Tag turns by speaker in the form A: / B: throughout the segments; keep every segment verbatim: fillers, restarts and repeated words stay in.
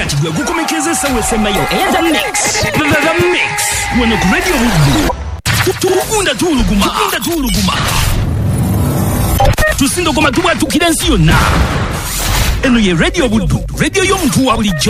A: kati gwe gukomekeza sawe semayo and the mix the mix wano ku radio Buddu tukunda tuluguma tukunda tuluguma tusindo goma tuba tukirensi yonna eno ye radio Buddu radio y'omuntu wa bulijjo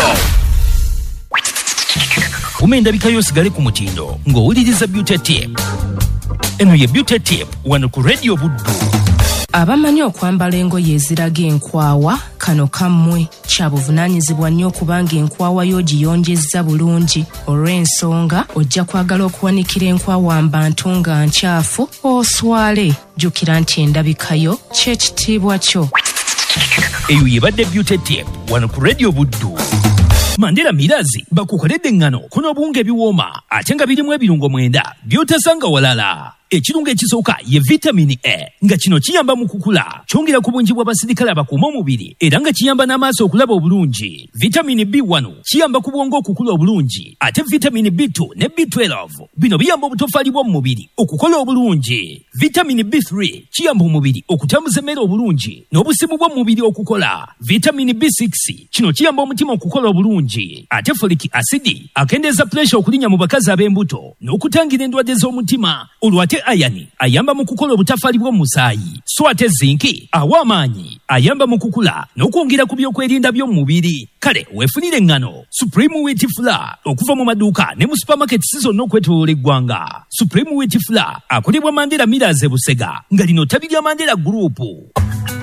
A: umenda bikayo sigale ku mutindo ng'owuliriza Beauty Tip eno ye Beauty Tip wano ku radio Buddu.
B: Abamanyi okwambala engoye eziraga enkwawa kano kammwe kya buvunaanyizibwa nnyo kubanga enkwawa yo giyonjezza bulungi olw'ensonga ojja kwagala okuwanikira enkwawa mbantu nga nkyafu oswale jjukira nti endabikayo ky'ekitiibwa kyo.
A: Eyo yebadde Beauty Tip wano ku radio Buddu. Mandela Mirazi bakukoledde ngano kuno bunge biwoma ate nga birimu ebirungo mwenda by'otasanga walala. Ekirungo ekisooka ye vitamini A nga kino kiyamba mu kukula kyongera ku bungi bw'abasirikale abakuuma omubiri era nga kiyamba n'amaaso okulaba obulungi. Vitamini B one kiyamba ku bwongo okukula obulungi ate vitamini B two ne B twelve bino biyamba obutofaali bw'omu mubiri okukola obulungi. Vitamini B three kiyamba omubiri okutambuza emmere obulungi n'obusimu bw'omu mubiri okukola. Vitamini B six kino kiyamba omutima okukola obulungi ate folic acid akendeeza pressure okulinnya mu bakazi ab'embuto n'okutangira endwadde z'omutima olwate ayani ayamba mu kukola obutafaali bw'omu musaayi so ate zinki awa amaanyi ayamba mu kukula n'okwongera ku byokwerinda by'omu mubiri. Kale weefunire engano Supreme Wheat Flour okuva mu maduuka ne mu supermarket zonna okwetooloola eggwanga. Supreme Wheat Flour akolebwa Mandela Millers e Busega nga lino ttabi lya Mandela Group.